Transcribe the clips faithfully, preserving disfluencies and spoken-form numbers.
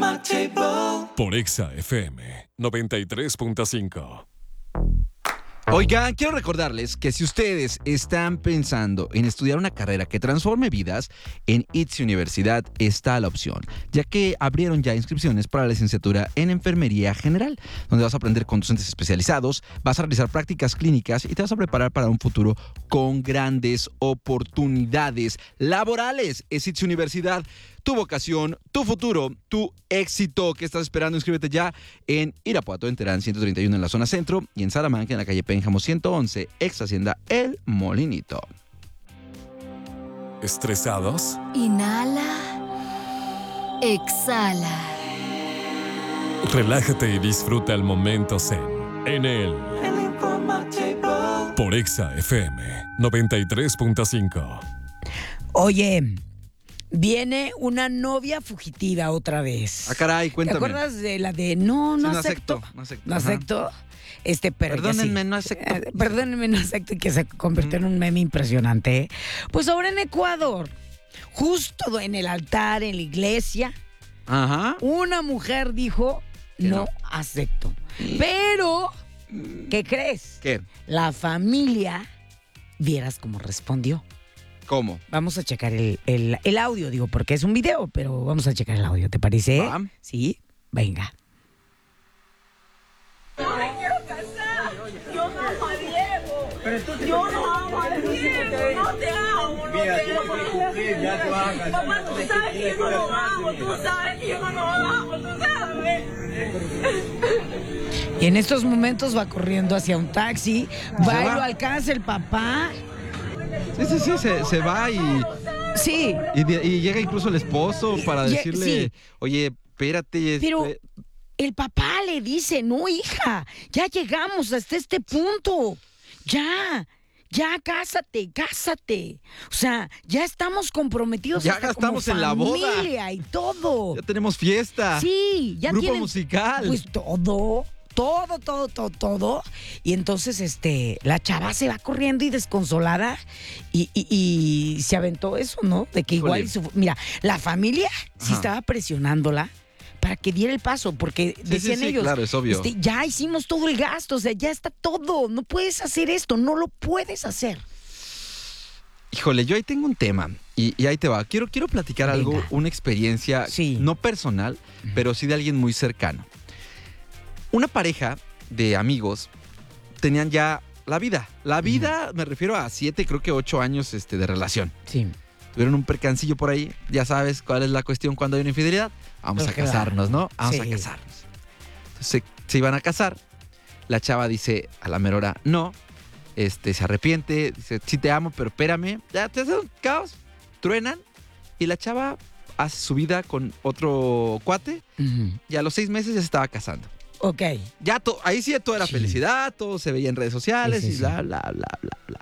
Por Exa F M noventa y tres punto cinco. Oigan, quiero recordarles que si ustedes están pensando en estudiar una carrera que transforme vidas, en I T S E Universidad está la opción, ya que abrieron ya inscripciones para la licenciatura en Enfermería General, donde vas a aprender con docentes especializados, vas a realizar prácticas clínicas y te vas a preparar para un futuro con grandes oportunidades laborales. Es I T S E Universidad. Tu vocación, tu futuro, tu éxito. ¿Qué estás esperando? Inscríbete ya en Irapuato, en Terán ciento treinta y uno en la zona centro, y en Salamanca, en la calle Pénjamo ciento once, ex Hacienda El Molinito. ¿Estresados? Inhala. Exhala. Relájate y disfruta el momento zen en el Por Exa F M noventa y tres punto cinco. Oye, viene una novia fugitiva otra vez. Ah, caray, cuéntame. ¿Te acuerdas de la de no, no, Sí, no acepto? acepto, no acepto. No acepto. Este, pero ya Perdónenme, sí. no acepto. Eh, Perdónenme, no acepto, que se convirtió en un meme impresionante. Pues ahora en Ecuador, justo en el altar, en la iglesia, Ajá. una mujer dijo, Que no, no. acepto. Pero, ¿qué crees? ¿Qué? La familia, vieras cómo respondió. ¿Cómo? Vamos a checar el, el, el audio, digo, porque es un video, pero vamos a checar el audio, ¿te parece? Va. Sí, venga. Yo me quiero casar. Yo no amo a Diego. Yo no amo a Diego. No te amo. No te amo. Mamá, tú sabes que yo no lo amo. Tú sabes que yo no lo amo. Tú sabes. Y en estos momentos va corriendo hacia un taxi, va y va. lo alcanza el papá. Sí, sí, sí, se, se va y, Sí, y, de- y llega incluso el esposo para Ye- decirle, sí. oye, espérate. pero espe- el papá le dice, no, hija, ya llegamos hasta este punto. Ya, ya, cásate, cásate. O sea, ya estamos comprometidos. Ya hasta gastamos como en la boda. familia y todo. Ya tenemos fiesta. Sí, ya Grupo tienen, musical. Pues todo, todo, todo, todo, todo. Y entonces, este, la chava se va corriendo y desconsolada y, y- y se aventó eso, ¿no? De que igual, Híjole. su- mira, la familia sí Ajá. estaba presionándola para que diera el paso, porque Sí, decían sí, sí, ellos, claro, es obvio. este, ya hicimos todo el gasto, o sea, ya está todo, no puedes hacer esto, no lo puedes hacer. Híjole, yo ahí tengo un tema y, y ahí te va. Quiero, quiero platicar Venga. algo, una experiencia Sí. no personal, pero sí de alguien muy cercano. Una pareja de amigos tenían ya la vida. La vida, me refiero a siete, creo que ocho años este, de relación. Sí. Tuvieron un percancillo por ahí. Ya sabes cuál es la cuestión cuando hay una infidelidad. Vamos Pues a claro. casarnos, ¿no? Vamos a Sí. casarnos. Entonces, se, se iban a casar. La chava dice a la mera hora, no. Este, se arrepiente, dice, sí te amo, pero espérame. Ya te hace un caos. Truenan. Y la chava hace su vida con otro cuate. Ujú. Y a los seis meses ya se estaba casando. Ok. Ya to- ahí sí todo era Sí. felicidad, todo se veía en redes sociales Sí, sí, y sí. bla, bla, bla, bla, bla.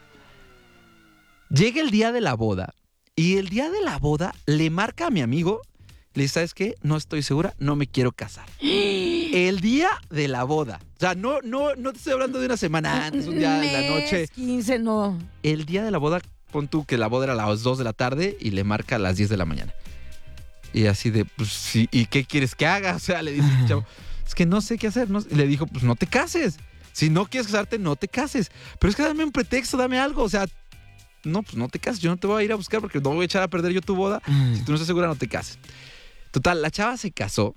Llega el día de la boda y el día de la boda le marca a mi amigo, le dice, ¿sabes qué? No estoy segura, no me quiero casar. El día de la boda. O sea, no, no, no te estoy hablando de una semana antes, un día de la Mes noche. quince, no. El día de la boda, pon tú que la boda era a las dos de la tarde y le marca a las diez de la mañana. Y así de, pues sí, ¿y qué quieres que haga? O sea, le dice el chavo, es que no sé qué hacer. No- y le dijo, pues no te cases. Si no quieres casarte, no te cases. Pero es que dame un pretexto, dame algo. O sea, no, pues no te cases. Yo no te voy a ir a buscar porque no voy a echar a perder yo tu boda. Si tú no estás segura, no te cases. Total, la chava se casó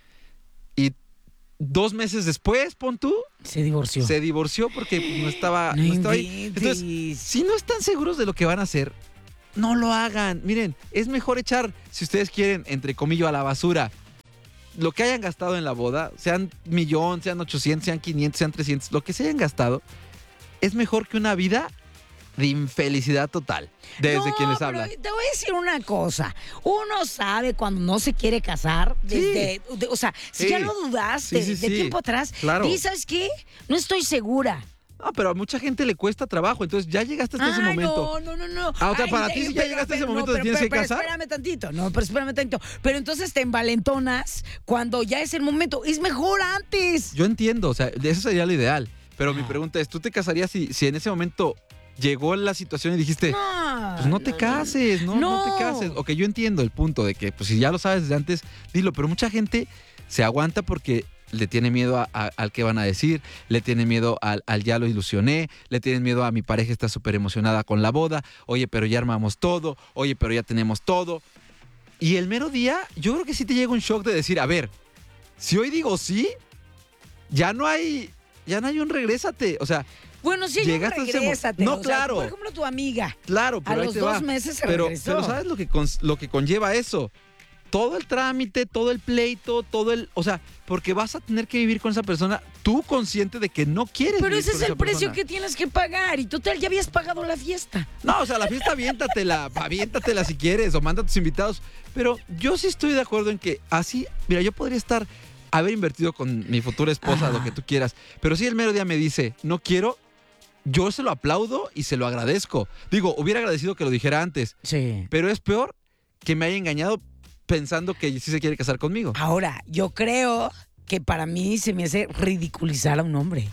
y dos meses después, pon tú, Se divorció. se divorció porque pues, no estaba, No no estaba ahí. inventes. Entonces, si no están seguros de lo que van a hacer, no lo hagan. Miren, es mejor echar, si ustedes quieren, entre comillas, a la basura lo que hayan gastado en la boda, sean millón, sean ochocientos, sean quinientos, sean trescientos, lo que se hayan gastado, es mejor que una vida de infelicidad total, desde No, quien les pero habla. te voy a decir una cosa. Uno sabe cuando no se quiere casar, desde, de- o sea, si Sí. ya lo dudaste Sí, sí, de sí. tiempo atrás, Claro. y ¿sabes qué? No estoy segura. No, pero a mucha gente le cuesta trabajo, entonces ya llegaste hasta ese Ay, momento. no, no, no, no. Ah, o sea, Ay, para de- ti, si ya llegaste a ese momento, ¿te pero, tienes pero, que pero casar? espérame tantito, no, pero espérame tantito. Pero entonces te envalentonas cuando ya es el momento. Es mejor antes. Yo entiendo, o sea, eso sería lo ideal. Pero mi Ajá. pregunta es, ¿tú te casarías si, si en ese momento llegó la situación y dijiste, No, pues no te cases, no, no, No. te cases. Ok, yo entiendo el punto de que, pues si ya lo sabes desde antes, dilo. Pero mucha gente se aguanta porque le tiene miedo a, a- al que van a decir, le tiene miedo al, al ya lo ilusioné, le tienen miedo a mi pareja está súper emocionada con la boda, oye, pero ya armamos todo, oye, pero ya tenemos todo. Y el mero día, yo creo que sí te llega un shock de decir, a ver, si hoy digo sí, ya no hay, ya no hay un regrésate. O sea, Bueno, sí, ya Llegaste a ese mo- regrésate. No, o sea, claro. por ejemplo, tu amiga. claro, pero A ahí los te dos va. meses se pero, regresó. pero ¿sabes lo que, con- lo que conlleva eso? Todo el trámite, todo el pleito, todo el... O sea, porque vas a tener que vivir con esa persona, tú consciente de que no quieres Pero vivir ese con es el esa precio persona. que tienes que pagar. Y total, ya habías pagado la fiesta. No, o sea, la fiesta aviéntatela, aviéntatela si quieres, o manda a tus invitados. Pero yo sí estoy de acuerdo en que así, mira, yo podría estar, haber invertido con mi futura esposa, Ajá. lo que tú quieras. Pero si el mero día me dice, no quiero, yo se lo aplaudo y se lo agradezco. Digo, hubiera agradecido que lo dijera antes, Sí. pero es peor que me haya engañado pensando que sí se quiere casar conmigo. Ahora, yo creo que para mí se me hace ridiculizar a un hombre.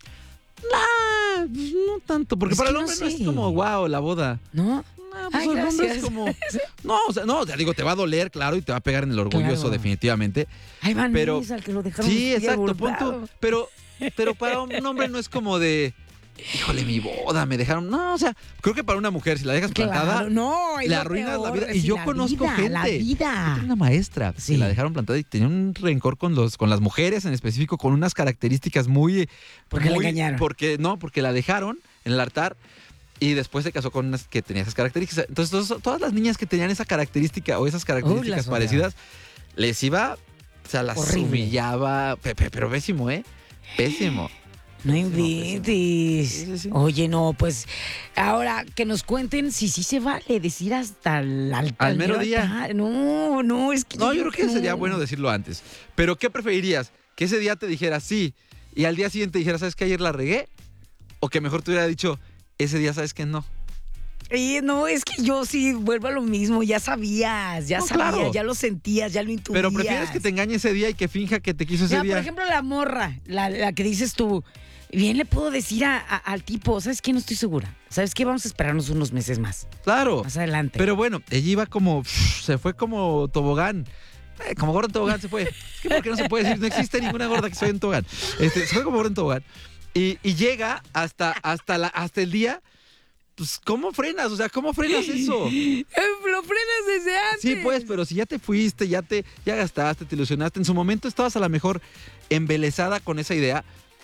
Ah, pues no tanto, porque Es para que el no hombre no, es sé. como, wow, la boda. ¿No? Ah, pues Ay, el hombre es gracias. como... No, o sea, no, o sea, digo, te va a doler, claro, y te va a pegar en el orgullo, Claro. eso definitivamente. Ay, Vanessa, Pero- al que lo dejaron Sí, así exacto, pon tú. abordado. Pero, pero para un hombre no es como de, híjole, mi boda, me dejaron. No, o sea, creo que para una mujer, si la dejas plantada, Claro, no, es le lo arruinas la peor, vida. es Y yo la conozco vida, gente. La Yo vida. tengo una maestra Sí. que la dejaron plantada y tenía un rencor con los con las mujeres en específico, con unas características muy... ¿Por qué la muy- engañaron? Porque, no, porque la dejaron en el altar y después se casó con unas que tenía esas características. Entonces, todos- todas las niñas que tenían esa característica o esas características las odiaba. parecidas, les iba, o sea, las Horrible. humillaba, pe- pe- pero pésimo, ¿eh? Pésimo. No Pésimo, inventes. Sí, sí, sí. Oye, no, pues ahora que nos cuenten si sí se vale decir hasta el altar. Al mero día. altar. No, no, es que. No, yo creo que no. sería bueno decirlo antes. Pero, ¿qué preferirías? ¿Que ese día te dijera sí y al día siguiente dijera, ¿sabes que ayer la regué? ¿O que mejor te hubiera dicho, ese día sabes que no? Eh, no, es que yo sí vuelvo a lo mismo. Ya sabías, ya No, sabías, claro. ya lo sentías, ya lo intuías. Pero prefieres que te engañe ese día y que finja que te quiso ese Ya, día. por ejemplo, la morra, la, la que dices tú. Bien le puedo decir a- a- al tipo, ¿sabes qué? No estoy segura. ¿Sabes qué? Vamos a esperarnos unos meses más. Claro. Más adelante. Pero bueno, ella iba como, se fue como tobogán. Eh, como gordo en tobogán se fue. Es que porque no se puede decir, no existe ninguna gorda que se vaya en tobogán. Este, se fue como gordo en tobogán. Y, y llega hasta, hasta, la, hasta el día, pues, ¿cómo frenas? O sea, ¿cómo frenas eso? Eh, lo frenas desde antes. Sí, pues, pero si ya te fuiste, ya te, ya gastaste, te ilusionaste, en su momento estabas a lo mejor embelesada con esa idea,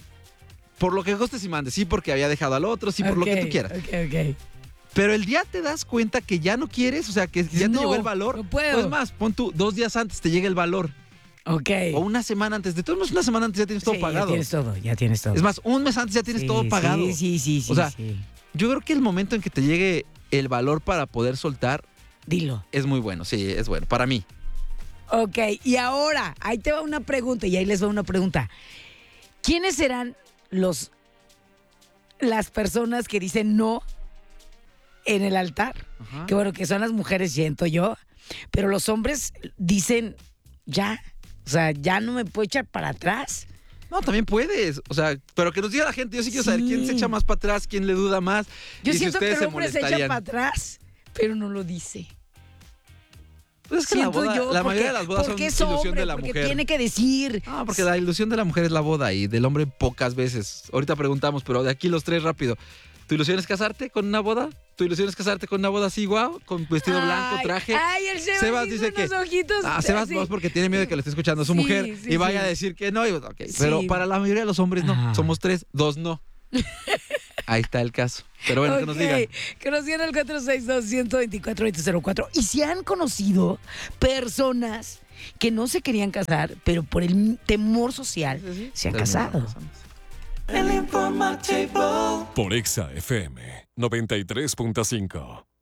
por lo que costes y mandes, sí, porque había dejado al otro, sí, por lo que tú quieras. Ok, ok. Pero el día te das cuenta que ya no quieres, o sea, que ya te No, llegó el valor. no puedo. Pues más, pon tú, dos días antes te llega el valor. Ok. O una semana antes. De todos modos, una semana antes ya tienes todo Sí, pagado. Ya tienes todo, ya tienes todo. Es más, un mes antes ya tienes Sí, todo pagado. Sí, sí, sí, sí. O sea, sí. Yo creo que el momento en que te llegue el valor para poder soltar Dilo. es muy bueno. Sí, es bueno. Para mí. Ok, y ahora, ahí te va una pregunta, y ahí les va una pregunta. ¿Quiénes serán los las personas que dicen no en el altar? Ajá. Que bueno, que son las mujeres, siento yo, pero los hombres dicen ya, o sea, ya no me puedo echar para atrás. No, también puedes. O sea, pero que nos diga la gente. Yo sí quiero saber Sí. quién se echa más para atrás, quién le duda más. Yo y si siento que ustedes el hombre se echa molestarían. para atrás, pero no lo dice. Pues es que la, Siento boda, yo, la porque- mayoría de las bodas son porque es ilusión hombre, de la porque mujer. tiene que decir. Ah, porque la ilusión de la mujer es la boda y del hombre pocas veces. Ahorita preguntamos, pero de aquí los tres rápido. ¿Tu ilusión es casarte con una boda? ¿Tu ilusión es casarte con una boda así, guau? ¿Con vestido blanco, Ay, traje? Ay, el Sebas, Sebas hizo dice que- unos ojitos. Ah, Sebas así. vos porque tiene miedo de que lo esté escuchando su Sí, mujer sí, y vaya sí. a decir que no. Y, ok, Sí. Pero para la mayoría de los hombres no. Ah. Somos tres, dos no. Ahí está el caso. Pero bueno, que nos Ok, digan. Que nos digan al cuatro seis dos, uno dos cuatro, dos cero cuatro. Y si han conocido personas que no se querían casar, pero por el temor social se han casado. Por Exa F M noventa y tres punto cinco.